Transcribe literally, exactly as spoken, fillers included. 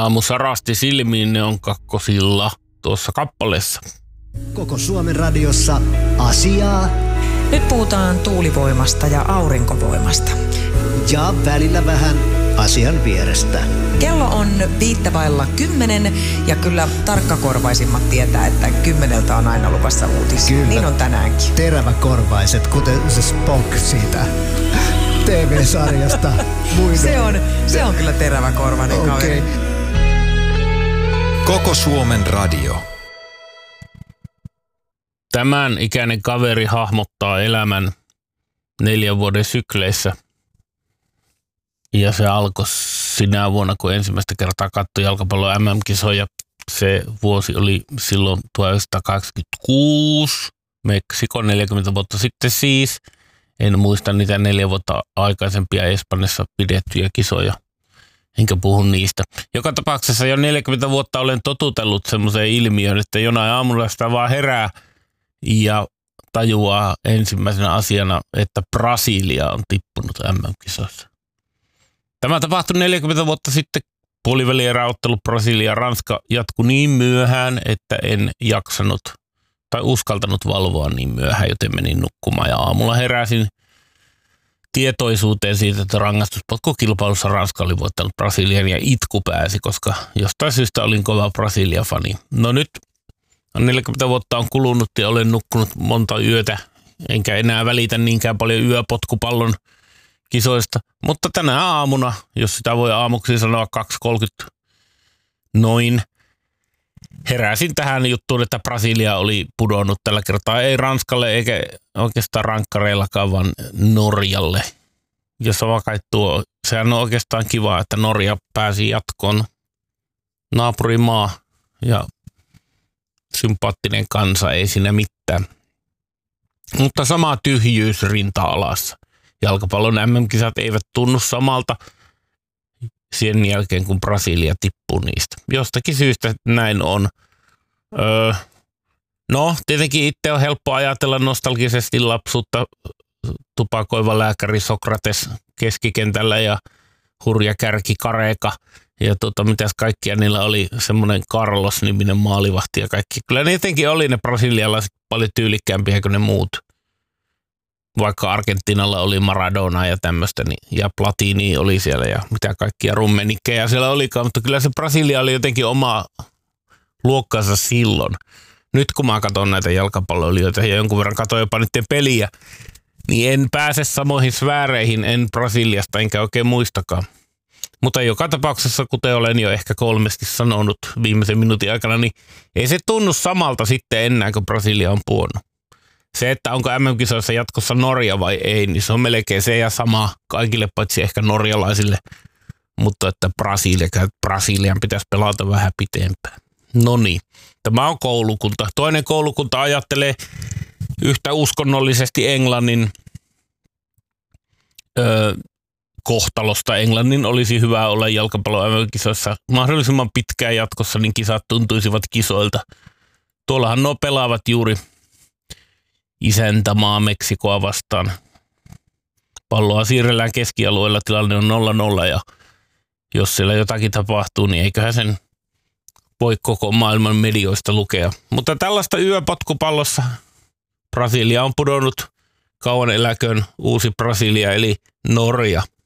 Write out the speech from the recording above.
Aamu sarasti silmiin, ne on kakkosilla tuossa kappaleessa. Koko Suomen radiossa asiaa. Nyt puhutaan tuulivoimasta ja aurinkovoimasta. Ja välillä vähän asian vierestä. Kello on viittävailla kymmenen ja kyllä tarkkakorvaisimmat tietää, että kymmeneltä on aina luvassa uutisia. Kyllä. Niin on tänäänkin. Teräväkorvaiset, kuten se Spock siitä T V-sarjasta. se, on, se on kyllä teräväkorvainen okay. kaveri. Koko Suomen radio. Tämän ikäinen kaveri hahmottaa elämän neljän vuoden sykleissä. Ja se alkoi sinä vuonna, kun ensimmäistä kertaa katsoi jalkapallon M M-kisoja. Se vuosi oli silloin tuhatyhdeksänsataakahdeksankymmentäkuusi, Meksiko neljäkymmentä vuotta sitten siis. En muista niitä neljä vuotta aikaisempia Espanjassa pidettyjä kisoja, enkä puhu niistä. Joka tapauksessa jo neljäkymmentä vuotta olen totutellut semmoiseen ilmiöön, että jonain aamulla sitä vaan herää ja tajuaa ensimmäisenä asiana, että Brasilia on tippunut M M-kisoissa. Tämä tapahtui neljäkymmentä vuotta sitten. Puolivälieräottelu Brasilia-Ranska jatkui niin myöhään, että en jaksanut tai uskaltanut valvoa niin myöhään, joten menin nukkumaan. Ja aamulla heräsin tietoisuuteen siitä, että rangaistuspotkukilpailussa Ranska oli voittanut Brasilian ja itku pääsi, koska jostain syystä olin kova Brasilia-fani. No nyt neljäkymmentä vuotta on kulunut ja olen nukkunut monta yötä, enkä enää välitä niinkään paljon yöpotkupallon kisoista, mutta tänä aamuna, jos sitä voi aamuksi sanoa kaksi kolmekymmentä noin, heräsin tähän juttuun, että Brasilia oli pudonnut tällä kertaa ei Ranskalle eikä oikeastaan rankkareillakaan, vaan Norjalle. Ja sama kai tuo, sehän on oikeastaan kiva, että Norja pääsi jatkoon, naapurimaa ja sympaattinen kansa, ei siinä mitään. Mutta sama tyhjyys rinta-alassa. Jalkapallon M M-kisat eivät tunnu samalta sen jälkeen, kun Brasilia tippuu niistä. Jostakin syystä näin on. Öö, no, tietenkin itse on helppo ajatella nostalgisesti lapsuutta tupakoiva lääkäri Sokrates keskikentällä ja hurja kärki Kareka. Ja tota, mitäs kaikkia niillä oli, semmoinen Carlos-niminen maalivahti ja kaikki. Kyllä ne jotenkin oli ne brasilialaiset paljon tyylikkäämpiä kuin ne muut. Vaikka Argentiinalla oli Maradona ja tämmöistä, niin, ja Platini oli siellä ja mitä kaikkia rummenikkeja siellä olikaan, mutta kyllä se Brasilia oli jotenkin oma luokkansa silloin. Nyt kun mä katson näitä jalkapalloilijoita ja jonkun verran katson jopa niiden peliä, niin en pääse samoihin sfääreihin, en Brasiliasta enkä oikein muistakaan. Mutta joka tapauksessa, kuten olen jo ehkä kolmesti sanonut viimeisen minuutin aikana, niin ei se tunnu samalta sitten enää, kun Brasilia on puonnut. Se, että onko M M-kisoissa jatkossa Norja vai ei, niin se on melkein se ja sama kaikille, paitsi ehkä norjalaisille. Mutta että Brasilia, Brasilian pitäisi pelata vähän pitempään. No niin, tämä on koulukunta. Toinen koulukunta ajattelee yhtä uskonnollisesti Englannin öö, kohtalosta. Englannin olisi hyvä olla jalkapallon M M-kisoissa mahdollisimman pitkään jatkossa, niin kisat tuntuisivat kisoilta. Tuollahan nuo pelaavat juuri isäntämaa Meksikoa vastaan. Palloa siirrellään keskialueella, tilanne on nolla nolla ja jos siellä jotakin tapahtuu, niin eiköhän sen voi koko maailman medioista lukea. Mutta tällaista yöpotkupallossa Brasilia on pudonnut, kauan eläköön uusi Brasilia eli Norja.